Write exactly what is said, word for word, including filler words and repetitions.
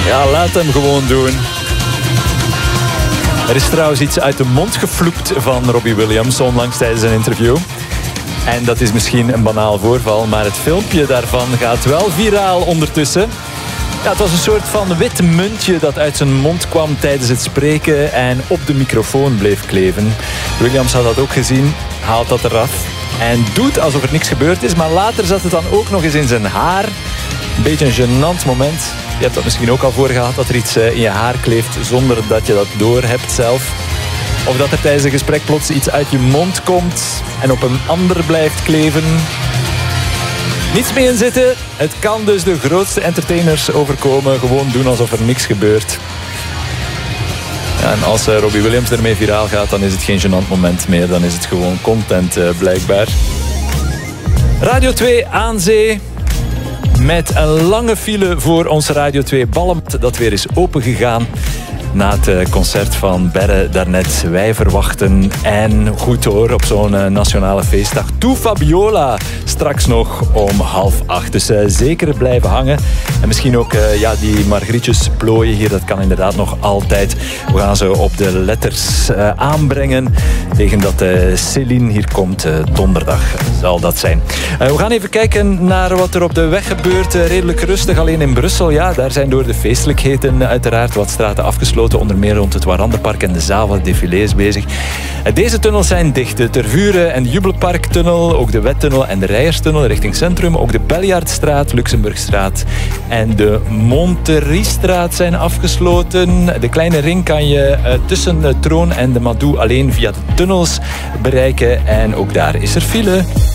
Ja, laat hem gewoon doen. Er is trouwens iets uit de mond gevloept van Robbie Williams onlangs tijdens een interview. En dat is misschien een banaal voorval, maar het filmpje daarvan gaat wel viraal ondertussen. Ja, het was een soort van wit muntje dat uit zijn mond kwam tijdens het spreken en op de microfoon bleef kleven. Williams had dat ook gezien, haalt dat eraf en doet alsof er niks gebeurd is, maar later zat het dan ook nog eens in zijn haar. Een beetje een gênant moment. Je hebt dat misschien ook al voor gehad, dat er iets in je haar kleeft zonder dat je dat doorhebt zelf. Of dat er tijdens een gesprek plots iets uit je mond komt en op een ander blijft kleven. Niets mee in zitten. Het kan dus de grootste entertainers overkomen. Gewoon doen alsof er niks gebeurt. Ja, en als uh, Robbie Williams ermee viraal gaat, dan is het geen gênant moment meer. Dan is het gewoon content, uh, blijkbaar. Radio twee aan zee. Met een lange file voor ons Radio twee Ballemt dat weer is opengegaan. Na het concert van Berre daarnet. Wij verwachten, en goed hoor, op zo'n nationale feestdag, Toe Fabiola straks nog om half acht. Dus uh, zeker blijven hangen. En misschien ook uh, ja, die margrietjes plooien hier, dat kan inderdaad nog altijd. We gaan ze op de letters uh, aanbrengen tegen dat uh, Céline hier komt. Uh, donderdag zal dat zijn. Uh, we gaan even kijken naar wat er op de weg gebeurt. Uh, redelijk rustig alleen in Brussel. Ja, daar zijn door de feestelijkheden uh, uiteraard wat straten afgesloten. Onder meer rond het Waranderpark en de zaal wat défilés bezig. Deze tunnels zijn dicht. De Tervuren en de Jubelparktunnel, ook de Wettunnel en de Rijerstunnel richting centrum. Ook de Beljaardstraat, Luxemburgstraat en de Monteriestraat zijn afgesloten. De kleine ring kan je uh, tussen de Troon en de Madou alleen via de tunnels bereiken. En ook daar is er file.